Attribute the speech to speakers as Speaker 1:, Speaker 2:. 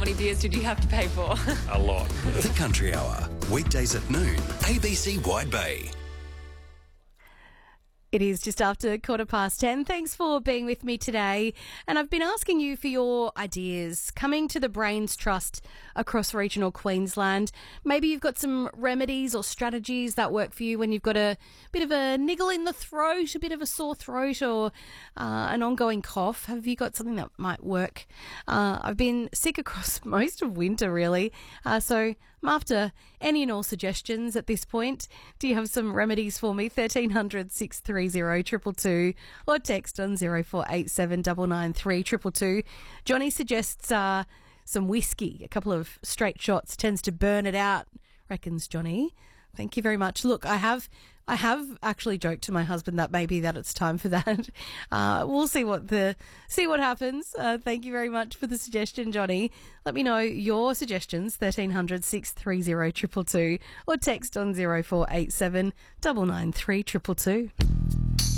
Speaker 1: many beers did you have to pay for?
Speaker 2: A lot.
Speaker 3: The Country Hour, weekdays at noon, ABC Wide Bay.
Speaker 4: It is just after 10:15. Thanks for being with me today. And I've been asking you for your ideas coming to the Brains Trust across regional Queensland. Maybe you've got some remedies or strategies that work for you when you've got a bit of a niggle in the throat, a bit of a sore throat, or an ongoing cough. Have you got something that might work? I've been sick across most of winter, really. So I'm after any and all suggestions at this point. Do you have some remedies for me? 1300 630 222 or text on 0487 993 222. Johnny suggests some whiskey, a couple of straight shots, tends to burn it out, reckons Johnny. Thank you very much. Look, I have actually joked to my husband that maybe that it's time for that. We'll see what happens. Thank you very much for the suggestion, Johnny. Let me know your suggestions, 1300 630 222 or text on 0487 993 222.